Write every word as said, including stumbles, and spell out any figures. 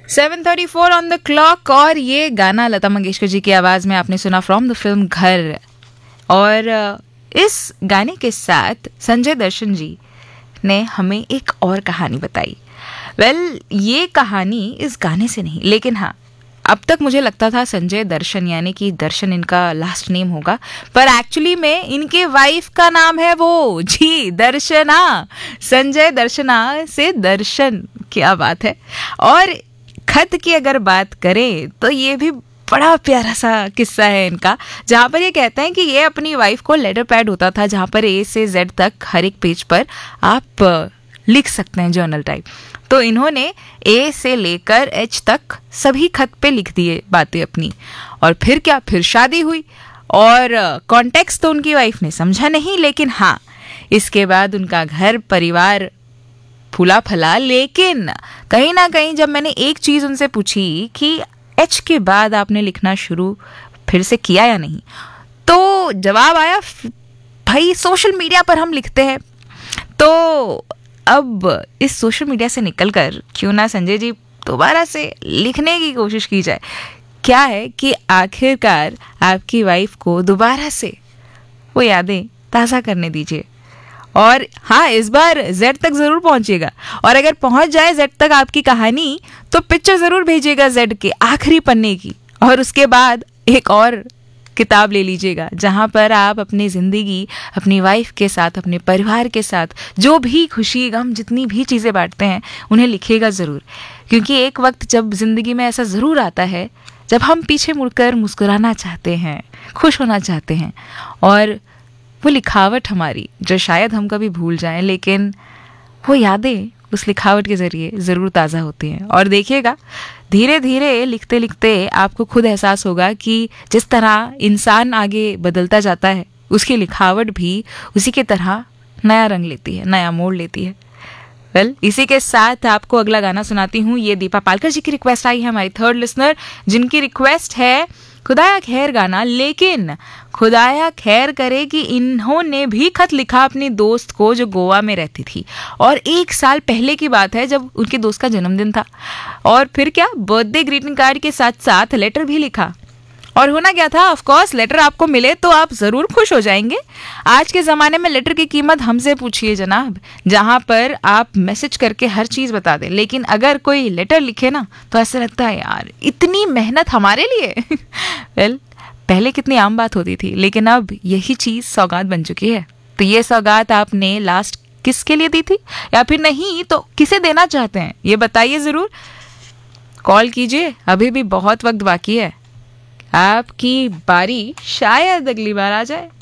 Seven thirty four on the clock और ये गाना लता मंगेशकर जी की आवाज में आपने सुना फ्रॉम द फिल्म घर। और इस गाने के साथ संजय दर्शन जी ने हमें एक और कहानी बताई। वेल well, ये कहानी इस गाने से नहीं, लेकिन हाँ, अब तक मुझे लगता था संजय दर्शन यानी कि दर्शन इनका लास्ट नेम होगा, पर एक्चुअली में इनके वाइफ का नाम है वो जी दर्शना। संजय दर्शना से दर्शन, क्या बात है। और खत की अगर बात करें तो ये भी बड़ा प्यारा सा किस्सा है इनका, जहाँ पर ये कहते हैं कि ये अपनी वाइफ को लेटर पैड होता था जहाँ पर ए से जेड तक हर एक पेज पर आप लिख सकते हैं जर्नल टाइप। तो इन्होंने ए से लेकर एच तक सभी खत पे लिख दिए बातें अपनी। और फिर क्या, फिर शादी हुई और कॉन्टेक्स्ट तो उनकी वाइफ ने समझा नहीं, लेकिन हाँ इसके बाद उनका घर परिवार फूला फला। लेकिन कहीं ना कहीं जब मैंने एक चीज़ उनसे पूछी कि एच के बाद आपने लिखना शुरू फिर से किया या नहीं, तो जवाब आया भाई सोशल मीडिया पर हम लिखते हैं। तो अब इस सोशल मीडिया से निकलकर क्यों ना संजय जी दोबारा से लिखने की कोशिश की जाए। क्या है कि आखिरकार आपकी वाइफ को दोबारा से वो यादें ताज़ा करने दीजिए। और हाँ, इस बार जेड तक ज़रूर पहुंचिएगा, और अगर पहुंच जाए जेड तक आपकी कहानी तो पिक्चर ज़रूर भेजिएगा जेड के आखिरी पन्ने की, और उसके बाद एक और किताब ले लीजिएगा जहाँ पर आप अपनी ज़िंदगी अपनी वाइफ के साथ, अपने परिवार के साथ जो भी खुशी गम जितनी भी चीज़ें बांटते हैं उन्हें लिखिएगा ज़रूर। क्योंकि एक वक्त जब ज़िंदगी में ऐसा ज़रूर आता है जब हम पीछे मुड़कर मुस्कुराना चाहते हैं, खुश होना चाहते हैं, और वो लिखावट हमारी जो शायद हम कभी भूल जाएं, लेकिन वो यादें उस लिखावट के ज़रिए ज़रूर ताज़ा होती हैं। और देखिएगा धीरे धीरे लिखते लिखते आपको खुद एहसास होगा कि जिस तरह इंसान आगे बदलता जाता है उसकी लिखावट भी उसी की तरह नया रंग लेती है, नया मोड़ लेती है। वेल well, इसी के साथ आपको अगला गाना सुनाती हूँ। ये दीपा पालकर जी की रिक्वेस्ट आई है, हमारी थर्ड लिसनर, जिनकी रिक्वेस्ट है खुदाया खैर गाना। लेकिन खुदाया खैर करे कि इन्होंने भी खत लिखा अपनी दोस्त को जो गोवा में रहती थी, और एक साल पहले की बात है जब उनके दोस्त का जन्मदिन था। और फिर क्या, बर्थडे ग्रीटिंग कार्ड के साथ साथ लेटर भी लिखा। और होना क्या था, ऑफ कोर्स लेटर आपको मिले तो आप ज़रूर खुश हो जाएंगे। आज के ज़माने में लेटर की कीमत हमसे पूछिए जनाब, जहाँ पर आप मैसेज करके हर चीज़ बता दें, लेकिन अगर कोई लेटर लिखे ना तो ऐसा लगता है यार इतनी मेहनत हमारे लिए। वेल well, पहले कितनी आम बात होती थी, लेकिन अब यही चीज़ सौगात बन चुकी है। तो ये सौगात आपने लास्ट किसके लिए दी थी, या फिर नहीं तो किसे देना चाहते हैं, ये बताइए ज़रूर। कॉल कीजिए, अभी भी बहुत वक्त बाकी है, आपकी बारी शायद अगली बार आ जाए।